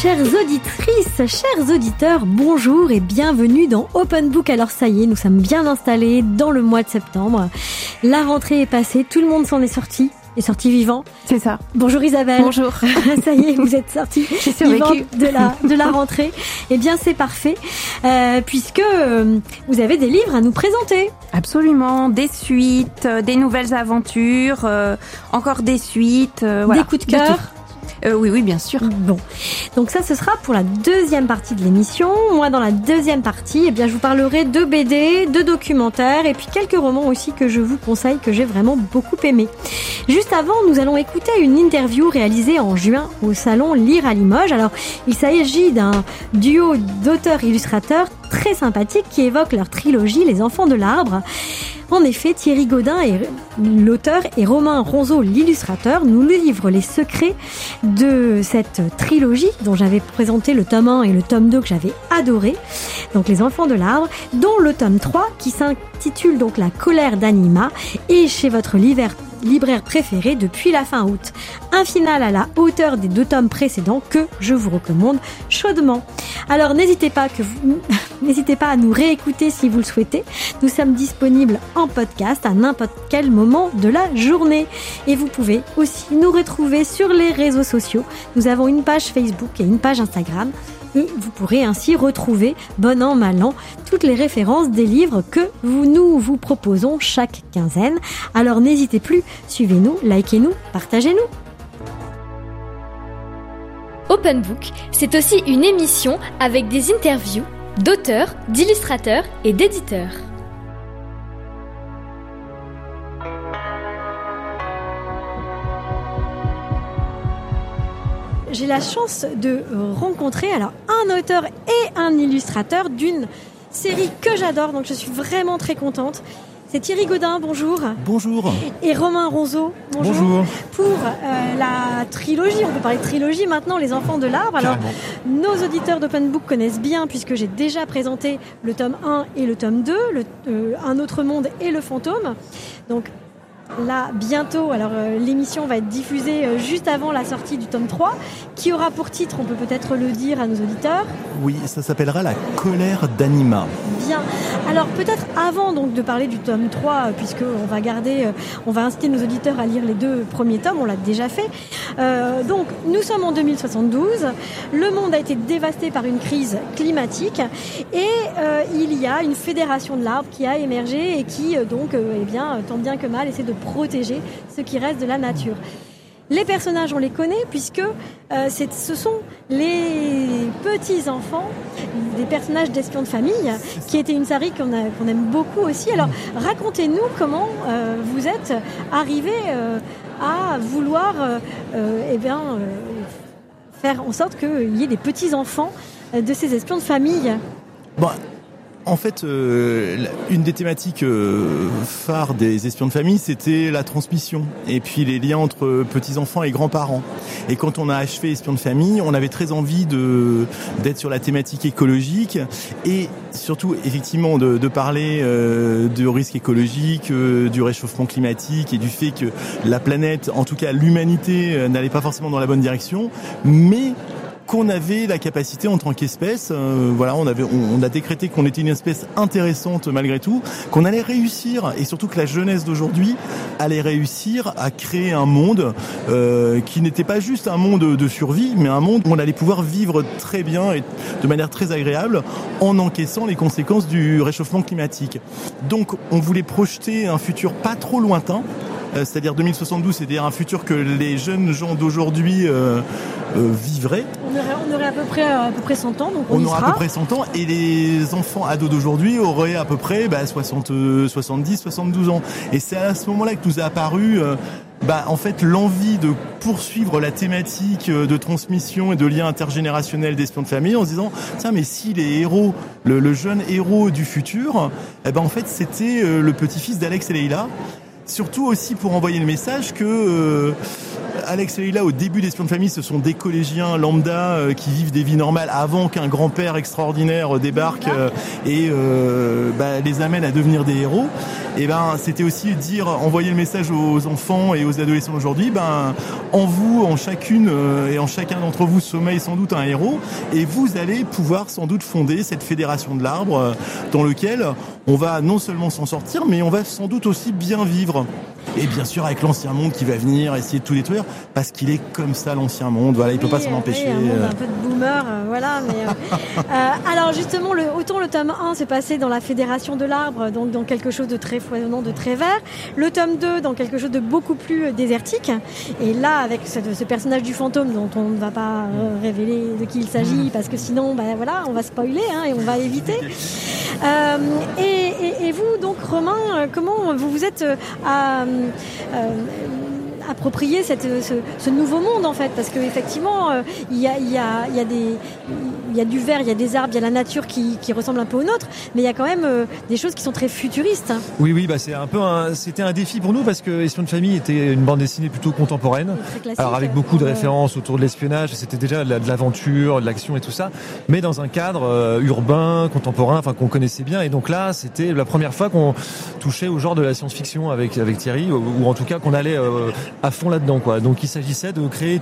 Chères auditrices, chers auditeurs, bonjour et bienvenue dans Open Book. Alors ça y est, nous sommes bien installés dans le mois de septembre. La rentrée est passée, tout le monde s'en est sorti vivant. C'est ça. Bonjour Isabelle. Bonjour. Ça y est, vous êtes sortie vivante de la rentrée. Eh bien c'est parfait, puisque vous avez des livres à nous présenter. Absolument, des suites, des nouvelles aventures, encore des suites. Voilà. Des coups de cœur. Oui, bien sûr. Bon, donc ça, ce sera pour la deuxième partie de l'émission. Moi, dans la deuxième partie, je vous parlerai de BD, de documentaires et puis quelques romans aussi que je vous conseille, que j'ai vraiment beaucoup aimé. Juste avant, nous allons écouter une interview réalisée en juin au salon Lire à Limoges. Alors, il s'agit d'un duo d'auteurs-illustrateurs très sympathique qui évoque leur trilogie Les Enfants de l'Arbre. En effet, Thierry Gaudin, l'auteur, et Romain Ronzeau, l'illustrateur, nous livrent les secrets de cette trilogie dont j'avais présenté le tome 1 et le tome 2 que j'avais adoré, donc Les Enfants de l'Arbre, dont le tome 3 qui s'intitule donc La colère d'Anima est chez votre libraire préféré depuis la fin août. Un final à la hauteur des 2 tomes précédents que je vous recommande chaudement. Alors n'hésitez pas à nous réécouter si vous le souhaitez. Nous sommes disponibles en podcast à n'importe quel moment de la journée. Et vous pouvez aussi nous retrouver sur les réseaux sociaux. Nous avons une page Facebook et une page Instagram. Et vous pourrez ainsi retrouver, bon an, mal an, toutes les références des livres que nous vous proposons chaque quinzaine. Alors n'hésitez plus, suivez-nous, likez-nous, partagez-nous. Open Book, c'est aussi une émission avec des interviews d'auteurs, d'illustrateurs et d'éditeurs. J'ai la chance de rencontrer un auteur et un illustrateur d'une série que j'adore, donc je suis vraiment très contente. C'est Thierry Gaudin, bonjour. Bonjour. Et Romain Ronzeau, bonjour. Bonjour. Pour la trilogie, on peut parler de trilogie maintenant, Les Enfants de l'Arbre. Alors, nos auditeurs d'Open Book connaissent bien, puisque j'ai déjà présenté le tome 1 et le tome 2, Un autre monde et Le fantôme. Donc, là, bientôt, l'émission va être diffusée juste avant la sortie du tome 3, qui aura pour titre, on peut peut-être le dire à nos auditeurs. Oui, ça s'appellera La colère d'Anima. Bien. Alors peut-être avant donc de parler du tome 3, puisque on va inciter nos auditeurs à lire les 2 premiers tomes, on l'a déjà fait. Donc nous sommes en 2072, le monde a été dévasté par une crise climatique et il y a une fédération de l'arbre qui a émergé et qui tant bien que mal essaie de protéger ce qui reste de la nature. Les personnages, on les connaît puisque ce sont les petits-enfants des personnages d'Espions de famille, qui était une série qu'on aime beaucoup aussi. Alors, racontez-nous comment vous êtes arrivé à vouloir faire en sorte qu'il y ait des petits-enfants de ces espions de famille. En fait, une des thématiques phares des Espions de famille, c'était la transmission et puis les liens entre petits-enfants et grands-parents. Et quand on a achevé Espions de famille, on avait très envie d'être sur la thématique écologique et surtout, effectivement, de parler de risques écologiques, du réchauffement climatique et du fait que la planète, en tout cas l'humanité, n'allait pas forcément dans la bonne direction, mais qu'on avait la capacité en tant qu'espèce, on a décrété qu'on était une espèce intéressante malgré tout, qu'on allait réussir, et surtout que la jeunesse d'aujourd'hui allait réussir à créer un monde qui n'était pas juste un monde de survie, mais un monde où on allait pouvoir vivre très bien et de manière très agréable en encaissant les conséquences du réchauffement climatique. Donc on voulait projeter un futur pas trop lointain, c'est-à-dire 2072, c'est-à-dire un futur que les jeunes gens d'aujourd'hui vivraient. On aurait à peu près 100 ans, donc on y aura sera. À peu près 100 ans, et les enfants ados d'aujourd'hui auraient à peu près 70, 72 ans. Et c'est à ce moment-là que nous a apparu en fait l'envie de poursuivre la thématique de transmission et de lien intergénérationnel d'Espions de famille, en se disant tiens, mais si les héros, le jeune héros du futur, en fait c'était le petit-fils d'Alex et Leïla. Surtout aussi pour envoyer le message que Alex et Leila, au début d'Espions de famille, ce sont des collégiens lambda qui vivent des vies normales avant qu'un grand-père extraordinaire débarque et les amène à devenir des héros. Et c'était aussi envoyer le message aux enfants et aux adolescents d'aujourd'hui, en vous, en chacune et en chacun d'entre vous sommeille sans doute un héros, et vous allez pouvoir sans doute fonder cette fédération de l'arbre dans lequel on va non seulement s'en sortir, mais on va sans doute aussi bien vivre. Et bien sûr avec l'ancien monde qui va venir essayer de tout détruire, parce qu'il est comme ça l'ancien monde, voilà, il peut pas s'en empêcher. Un monde un peu de boomer, voilà. Mais alors justement, autant le tome 1 s'est passé dans la fédération de l'arbre, donc dans quelque chose de très foisonnant, de très vert. Le tome 2 dans quelque chose de beaucoup plus désertique. Et là, avec ce personnage du fantôme dont on ne va pas révéler de qui il s'agit, parce que sinon, on va spoiler et on va éviter. Et vous, donc Romain, comment vous vous êtes approprier ce nouveau monde en fait, parce que effectivement il y a du vert, il y a des arbres, il y a la nature qui ressemble un peu au nôtre, mais il y a quand même des choses qui sont très futuristes. Oui, c'était un défi pour nous, parce que Espions de famille était une bande dessinée plutôt contemporaine, alors avec beaucoup de références autour de l'espionnage, c'était déjà de l'aventure, de l'action et tout ça, mais dans un cadre urbain, contemporain, qu'on connaissait bien. Et donc là, c'était la première fois qu'on touchait au genre de la science-fiction avec Thierry, ou en tout cas qu'on allait à fond là-dedans, quoi. Donc il s'agissait de créer